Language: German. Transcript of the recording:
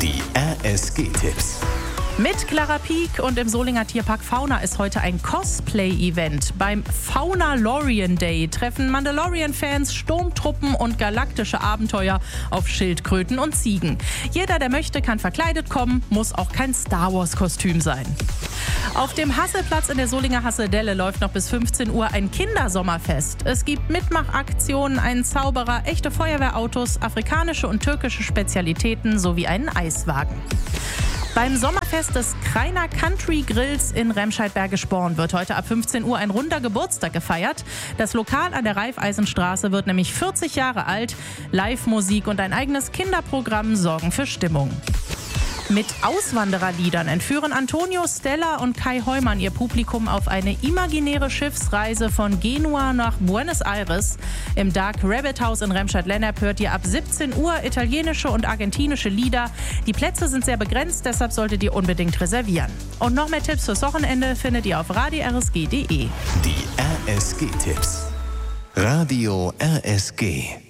Die RSG-Tipps. Mit Clara Pieck und im Solinger Tierpark Fauna ist heute ein Cosplay-Event. Beim Faunalorian Day treffen Mandalorian-Fans Sturmtruppen und galaktische Abenteuer auf Schildkröten und Ziegen. Jeder, der möchte, kann verkleidet kommen, muss auch kein Star-Wars-Kostüm sein. Auf dem Hasselplatz in der Solinger Hasseldelle läuft noch bis 15 Uhr ein Kindersommerfest. Es gibt Mitmachaktionen, einen Zauberer, echte Feuerwehrautos, afrikanische und türkische Spezialitäten sowie einen Eiswagen. Beim Sommerfest des Krainer Country Grills in Remscheid-Bergisch-Born wird heute ab 15 Uhr ein runder Geburtstag gefeiert. Das Lokal an der Raiffeisenstraße wird nämlich 40 Jahre alt. Live-Musik und ein eigenes Kinderprogramm sorgen für Stimmung. Mit Auswandererliedern entführen Antonio Stella und Kai Heumann ihr Publikum auf eine imaginäre Schiffsreise von Genua nach Buenos Aires. Im Dark Rabbit House in Remscheid-Lennep hört ihr ab 17 Uhr italienische und argentinische Lieder. Die Plätze sind sehr begrenzt, deshalb solltet ihr unbedingt reservieren. Und noch mehr Tipps fürs Wochenende findet ihr auf radiorsg.de. Die RSG-Tipps. Radio RSG.